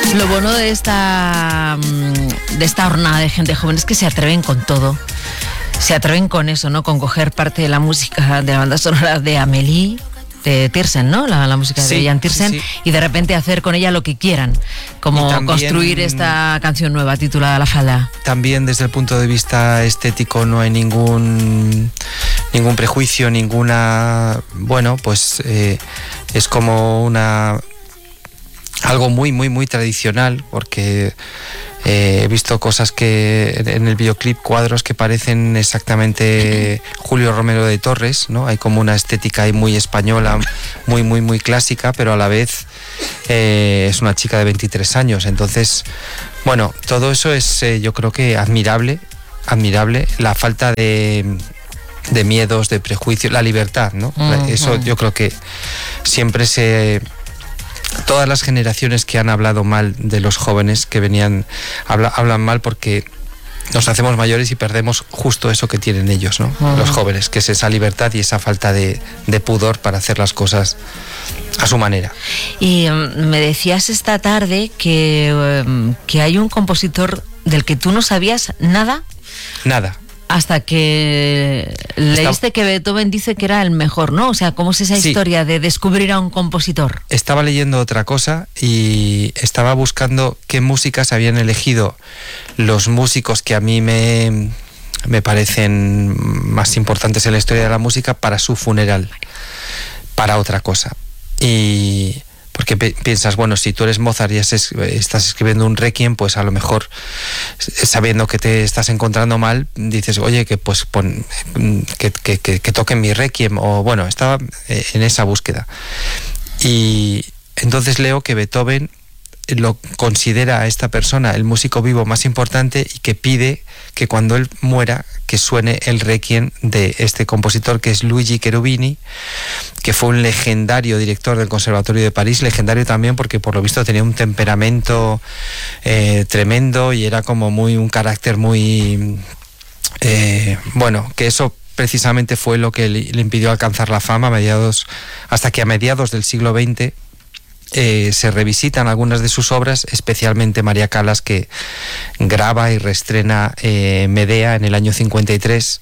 Lo bueno de esta jornada de gente joven es que se atreven con todo. Se atreven con eso, ¿no? Con coger parte de la música de la banda sonora de Amélie, de Tiersen, ¿no? La música de Jan Tiersen, sí. Y de repente hacer con ella lo que quieran, como también construir esta canción nueva titulada La Falda. También desde el punto de vista estético no hay ningún prejuicio, ninguna... Bueno, pues es como algo muy, muy, muy tradicional, porque he visto cosas que en el videoclip, cuadros que parecen exactamente Julio Romero de Torres, ¿no? Hay como una estética ahí muy española, muy, muy, muy clásica, pero a la vez es una chica de 23 años. Entonces, bueno, todo eso es yo creo que admirable, la falta de miedos, de prejuicios, la libertad, ¿no? Eso yo creo que siempre todas las generaciones que han hablado mal de los jóvenes que venían, hablan mal porque nos hacemos mayores y perdemos justo eso que tienen ellos, ¿no? Los jóvenes, que es esa libertad y esa falta de pudor para hacer las cosas a su manera. Y me decías esta tarde que hay un compositor del que tú no sabías nada. Nada. Hasta que leíste que Beethoven dice que era el mejor, ¿no? O sea, ¿cómo es esa historia de descubrir a un compositor? Estaba leyendo otra cosa y estaba buscando qué músicas habían elegido los músicos que a mí me parecen más importantes en la historia de la música para su funeral, para otra cosa. Y... porque piensas, bueno, si tú eres Mozart y estás escribiendo un requiem, pues a lo mejor, sabiendo que te estás encontrando mal, dices, oye, que pues que toquen mi requiem, o bueno, estaba en esa búsqueda. Y entonces leo que Beethoven lo considera a esta persona el músico vivo más importante y que pide que cuando él muera que suene el requiem de este compositor, que es Luigi Cherubini, que fue un legendario director del Conservatorio de París, legendario también porque por lo visto tenía un temperamento tremendo y era como un carácter muy bueno, que eso precisamente fue lo que le impidió alcanzar la fama hasta que a mediados del siglo XX se revisitan algunas de sus obras, especialmente María Callas, que graba y reestrena Medea en el año 53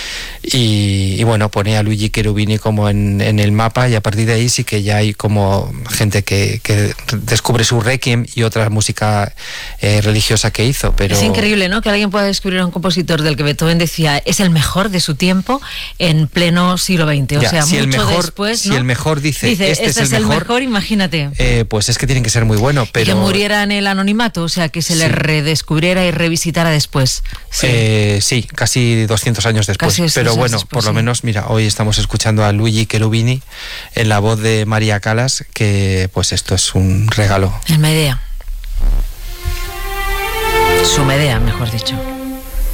y bueno, pone a Luigi Cherubini como en el mapa, y a partir de ahí sí que ya hay como gente que descubre su requiem y otra música religiosa que hizo. Pero... Es increíble, ¿no? Que alguien pueda descubrir a un compositor del que Beethoven decía es el mejor de su tiempo en pleno siglo XX, o sea, si mucho después, ¿no? Si el mejor dice este es el mejor, imagínate. Pues es que tienen que ser muy buenos, pero... Y que muriera en el anonimato, o sea, que se le redescubriera y revisitara después. Sí, casi 200 años después. Pero bueno, después, por lo menos, mira, hoy estamos escuchando a Luigi Cherubini en la voz de María Callas, que pues esto es un regalo. El Medea. Su Medea, mejor dicho.